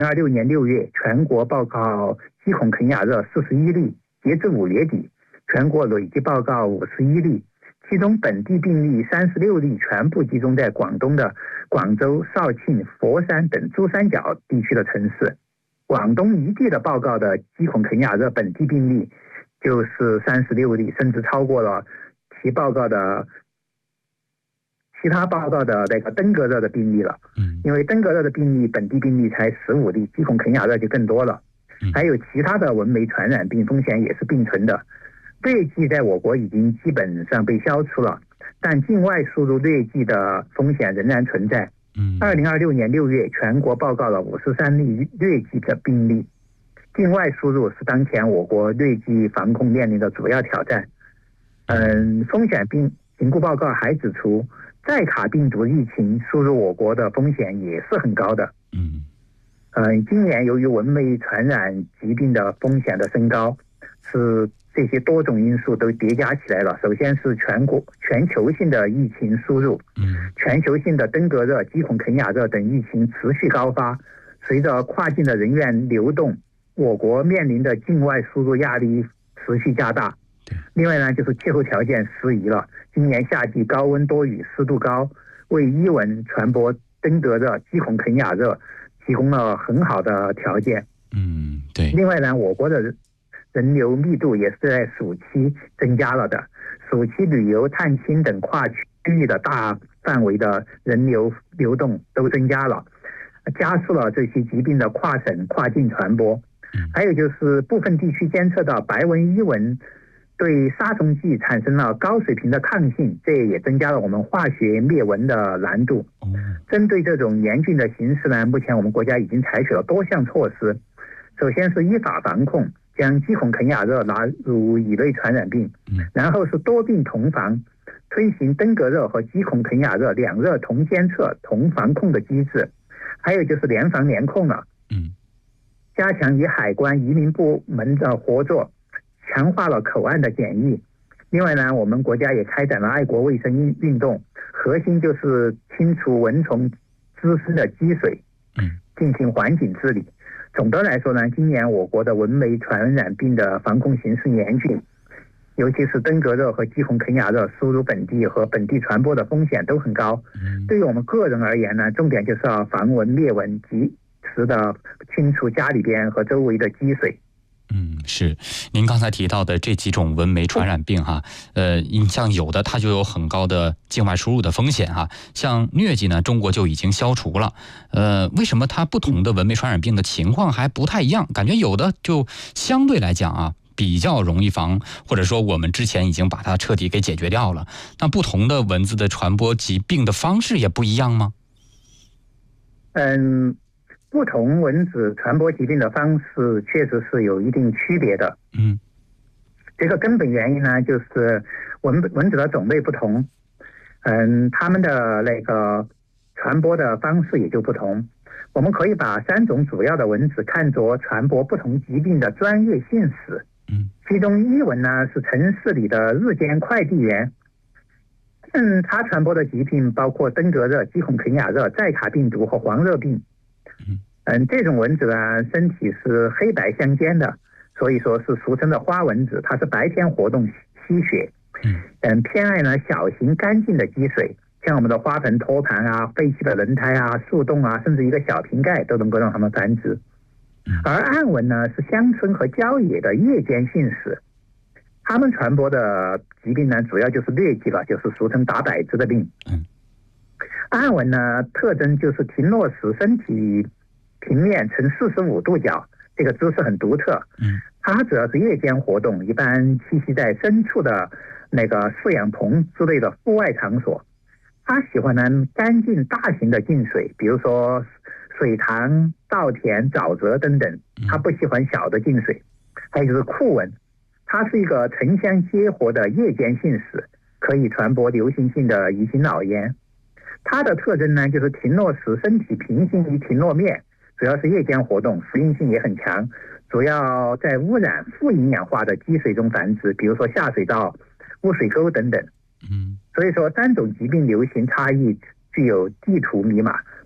2026年6月，全国报告鸡孔肯亚热41例，截至5月底，全国累计报告51例，其中本地病例36例，全部集中在广东的广州、肇庆、佛山等珠三角地区的城市。广东一地的报告的鸡孔肯亚热本地病例就是36例，甚至超过了其他报告的那个登革热的病例了。因为登革热的病例本地病例才15例，鸡孔肯亚热就更多了。还有其他的蚊媒传染病风险也是并存的。疟疾在我国已经基本上被消除了，但境外输入疟疾的风险仍然存在。2026年6月，全国报告了53例疟疾的病例。境外输入是当前我国疟疾防控面临的主要挑战。风险评估报告还指出，寨卡病毒疫情输入我国的风险也是很高的。今年由于蚊媒传染疾病的风险的升高，是这些多种因素都叠加起来了。首先是全球性的疫情输入，全球性的登革热、鸡孔肯亚热等疫情持续高发，随着跨境的人员流动，我国面临的境外输入压力持续加大。另外呢，就是气候条件适宜了，今年夏季高温多雨，湿度高，为伊蚊传播登革热、鸡孔肯亚热提供了很好的条件。 对。 另外呢，我国的人流密度也是在暑期增加了的，暑期旅游、探亲等跨区域的大范围的人流流动都增加了，加速了这些疾病的跨省跨境传播。还有就是部分地区监测到白纹伊蚊对杀虫剂产生了高水平的抗性，这也增加了我们化学灭蚊的难度。针对这种严峻的形势呢，目前我们国家已经采取了多项措施。首先是依法防控，将鸡孔肯亚热纳入乙类传染病，然后是多病同防，推行登革热和鸡孔肯亚热两热同监测同防控的机制。还有就是联防联控了，加强与海关、移民部门的合作，强化了口岸的检疫。另外呢，我们国家也开展了爱国卫生运动，核心就是清除蚊虫滋生的积水，进行环境治理。总的来说呢，今年我国的蚊媒传染病的防控形势严峻，尤其是登革热和鸡孔肯亚热输入本地和本地传播的风险都很高。对于我们个人而言呢，重点就是要防蚊灭蚊，及时的清除家里边和周围的积水。 是，您刚才提到的这几种蚊媒传染病哈，像有的它就有很高的境外输入的风险哈，像疟疾呢，中国就已经消除了。为什么它不同的蚊媒传染病的情况还不太一样？感觉有的就相对来讲啊，比较容易防，或者说我们之前已经把它彻底给解决掉了。那不同的蚊子的传播疾病的方式也不一样吗？ 不同蚊子传播疾病的方式确实是有一定区别的。这个根本原因呢，就是蚊子的种类不同，它们的那个传播的方式也就不同。我们可以把3种主要的蚊子看作传播不同疾病的专业性史。其中伊蚊呢是城市里的日间快递员，它传播的疾病包括登革热、鸡孔肯亚热、寨卡病毒和黄热病。这种蚊子呢，身体是黑白相间的，所以说是俗称的花蚊子。它是白天活动吸血，偏爱呢小型干净的积水，像我们的花盆、托盘啊、废弃的轮胎啊、树洞啊，甚至一个小瓶盖都能够让它们繁殖。而暗蚊呢是乡村和郊野的夜间性史，它们传播的疾病呢主要就是疟疾了，就是俗称打摆子的病。暗蚊呢特征就是停落时身体平面呈45度角，这个姿势很独特。它主要是夜间活动，一般栖息在深处的那个饲养棚之类的户外场所。它喜欢呢干净大型的净水，比如说水塘、稻田、沼泽等等，它不喜欢小的净水。还有就是库蚊，它是一个城乡结合的夜间性史，可以传播流行性的乙型脑炎。它的特征呢就是停落时身体平行于停落面，主要是夜间活动，适应性也很强，主要在污染富营养化的积水中繁殖，比如说下水道、污水沟等等。所以说3种疾病流行差异具有地图密码，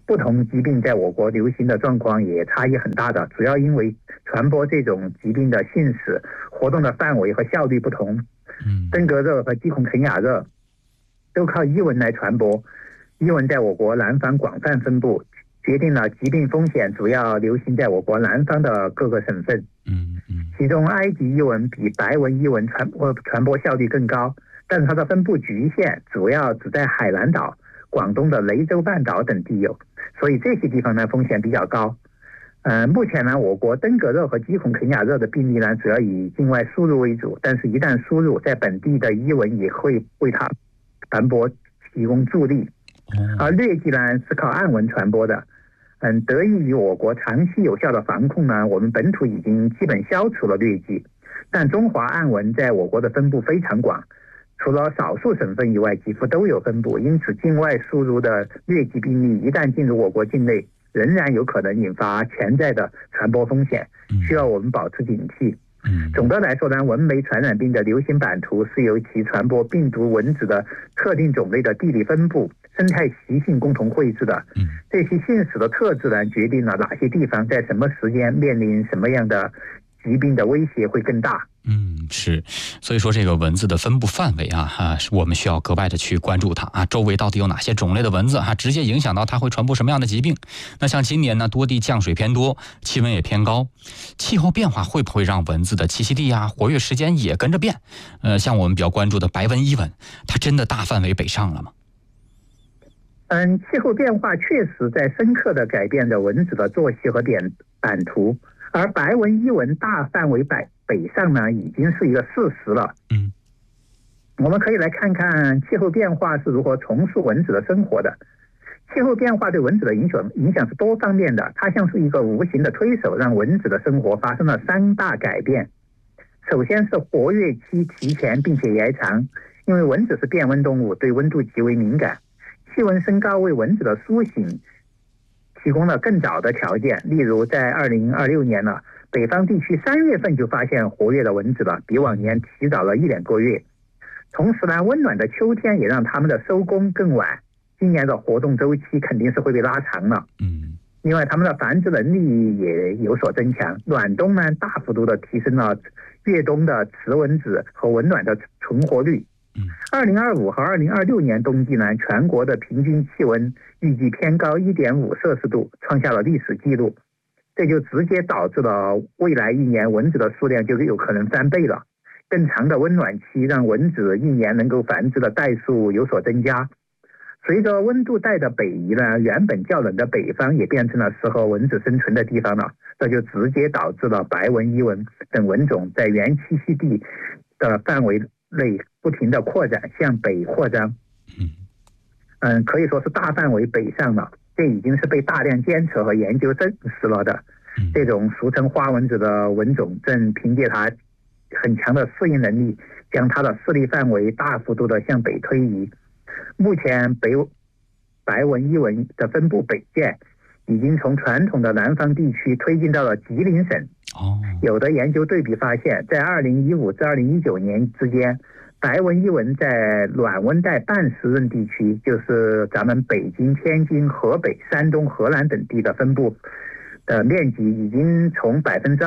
不同疾病在我国流行的状况也差异很大的，主要因为传播这种疾病的性质、活动的范围和效率不同。登革热和鸡孔肯雅热都靠伊蚊来传播，伊蚊在我国南方广泛分布，决定了疾病风险主要流行在我国南方的各个省份。其中埃及伊蚊比白纹伊蚊传播效率更高，但是它的分布局限，主要只在海南岛、广东的雷州半岛等地有，所以这些地方呢风险比较高。目前呢，我国登革热和鸡孔肯雅热的病例呢，主要以境外输入为主，但是一旦输入，在本地的伊蚊也会为它传播提供助力。而疟疾呢是靠暗蚊传播的。得益于我国长期有效的防控呢，我们本土已经基本消除了疟疾，但中华暗蚊在我国的分布非常广，除了少数省份以外，几乎都有分布。因此，境外输入的疟疾病例一旦进入我国境内，仍然有可能引发潜在的传播风险，需要我们保持警惕。总的来说呢，蚊媒传染病的流行版图是由其传播病毒蚊子的特定种类的地理分布、生态习性共同绘制的。这些性质的特质呢，决定了哪些地方在什么时间面临什么样的疾病的威胁会更大。 是，所以说这个蚊子的分布范围我们需要格外的去关注它周围到底有哪些种类的蚊子直接影响到它会传播什么样的疾病。那像今年呢，多地降水偏多，气温也偏高，气候变化会不会让蚊子的栖息地活跃时间也跟着变？像我们比较关注的白纹伊蚊，它真的大范围北上了吗？ 气候变化确实在深刻的改变着蚊子的作息和版图，而白纹伊蚊大范围北上呢，已经是一个事实了。我们可以来看看气候变化是如何重塑蚊子的生活的。气候变化对蚊子的影响是多方面的，它像是一个无形的推手，让蚊子的生活发生了3大改变。首先是活跃期提前并且延长，因为蚊子是变温动物，对温度极为敏感。气温升高为蚊子的苏醒提供了更早的条件，例如在2026年呢，北方地区3月份就发现活跃的蚊子了，比往年提早了1-2个月。同时呢，温暖的秋天也让它们的收工更晚，今年的活动周期肯定是会被拉长了。另外，它们的繁殖能力也有所增强。暖冬呢，大幅度的提升了越冬的雌蚊子和温暖的存活率。2025和2026年冬季呢，全国的平均气温预计偏高1.5摄氏度，创下了历史记录。这就直接导致了未来1年蚊子的数量就有可能翻倍了。更长的温暖期让蚊子1年能够繁殖的代数有所增加。随着温度带的北移呢，原本较冷的北方也变成了适合蚊子生存的地方了。这就直接导致了白纹伊蚊等蚊种在原栖息地的范围内不停的扩展，向北扩张。可以说是大范围北上了。这已经是被大量监测和研究证实了的。这种俗称花蚊子的蚊种正凭借它很强的适应能力，将它的势力范围大幅度的向北推移。目前白纹伊蚊的分布北渐，已经从传统的南方地区推进到了吉林省。有的研究对比发现，在2015至2019年之间，白纹伊蚊在暖温带半湿润地区，就是咱们北京、天津、河北、山东、河南等地的分布的面积已经从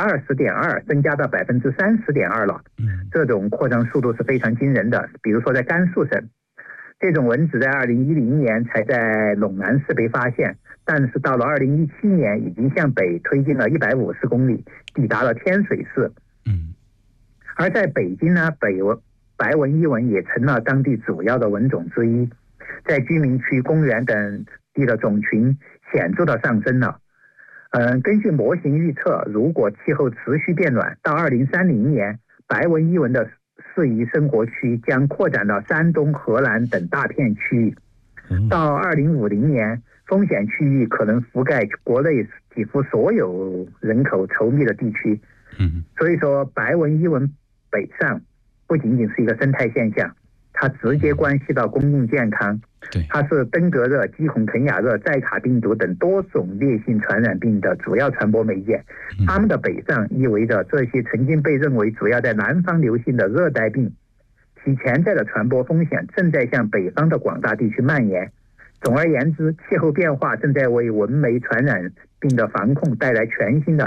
20.2%增加到30.2%了。这种扩张速度是非常惊人的。比如说在甘肃省，这种蚊子在2010年才在陇南市被发现，但是到了2017年已经向北推进了150公里，抵达了天水市。而在北京呢，白纹伊蚊也成了当地主要的蚊种之一，在居民区、公园等地的种群显著的上升了。根据模型预测，如果气候持续变暖，到2030年，白纹伊蚊的适宜生活区将扩展到山东、河南等大片区域。到2050年，风险区域可能覆盖国内几乎所有人口稠密的地区。所以说，白纹伊蚊北上不仅仅是一个生态现象，它直接关系到公共健康。它是登革热、鸡孔肯雅热、寨卡病毒等多种烈性传染病的主要传播媒介。它们的北上意味着这些曾经被认为主要在南方流行的热带病，其潜在的传播风险正在向北方的广大地区蔓延。 总而言之，气候变化正在为蚊媒传染病的防控带来全新的